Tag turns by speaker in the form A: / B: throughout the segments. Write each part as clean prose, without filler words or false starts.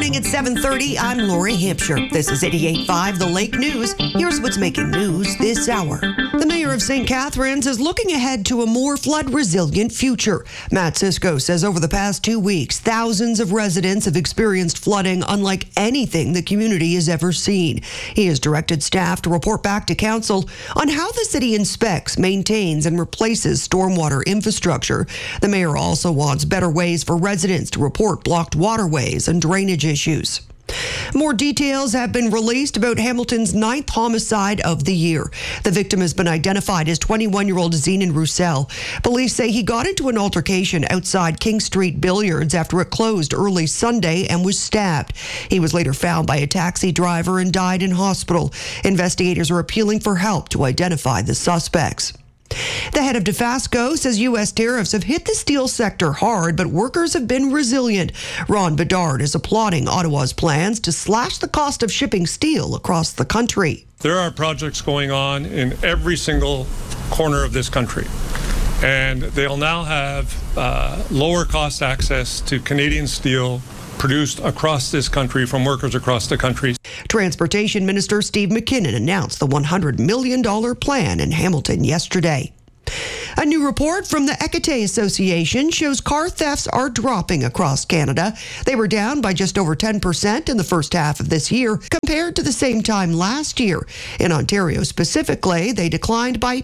A: morning at 7:30. I'm Lori Hampshire. This is 88.5 The Lake News. Here's what's making news this hour. The mayor of St. Catharines is looking ahead to a more flood-resilient future. Matt Cisco says over the past 2 weeks, thousands of residents have experienced flooding unlike anything the community has ever seen. He has directed staff to report back to council on how the city inspects, maintains, and replaces stormwater infrastructure. The mayor also wants better ways for residents to report blocked waterways and drainage issues. More details have been released about Hamilton's 9th homicide of the year. The victim has been identified as 21-year-old Zenon Roussel. Police say he got into an altercation outside King Street Billiards after it closed early Sunday and was stabbed. He was later found by a taxi driver and died in hospital. Investigators are appealing for help to identify the suspects. The head of Dofasco says U.S. tariffs have hit the steel sector hard, but workers have been resilient. Ron Bedard is applauding Ottawa's plans to slash the cost of shipping steel across the country.
B: There are projects going on in every single corner of this country, and they'll now have lower cost access to Canadian steel produced across this country from workers across the country.
A: Transportation Minister Steve McKinnon announced the $100 million plan in Hamilton yesterday. A new report from the Ekate Association shows car thefts are dropping across Canada. They were down by just over 10% in the first half of this year compared to the same time last year. In Ontario specifically, they declined by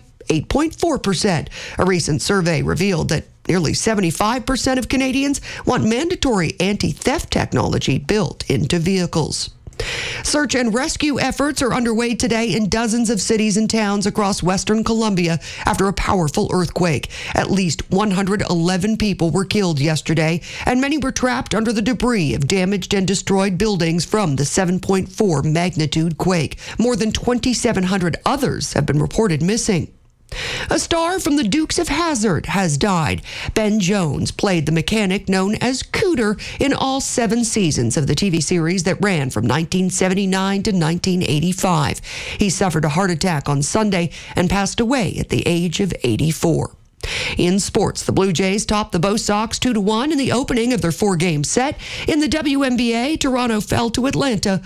A: 8.4%. A recent survey revealed that nearly 75% of Canadians want mandatory anti-theft technology built into vehicles. Search and rescue efforts are underway today in dozens of cities and towns across Western Colombia after a powerful earthquake. At least 111 people were killed yesterday, and many were trapped under the debris of damaged and destroyed buildings from the 7.4 magnitude quake. More than 2,700 others have been reported missing. A star from the Dukes of Hazzard has died. Ben Jones played the mechanic known as Cooter in all 7 seasons of the TV series that ran from 1979 to 1985. He suffered a heart attack on Sunday and passed away at the age of 84. In sports, the Blue Jays topped the Bo Sox 2-1 in the opening of their 4-game set. In the WNBA, Toronto fell to Atlanta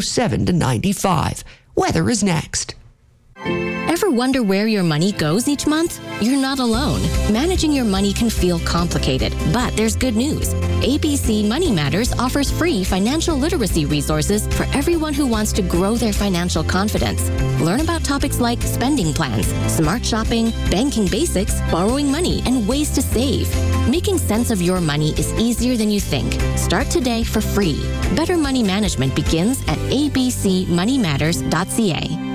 A: 107-95. Weather is next.
C: Ever wonder where your money goes each month? You're not alone. Managing your money can feel complicated, but there's good news. ABC Money Matters offers free financial literacy resources for everyone who wants to grow their financial confidence. Learn about topics like spending plans, smart shopping, banking basics, borrowing money, and ways to save. Making sense of your money is easier than you think. Start today for free. Better money management begins at abcmoneymatters.ca.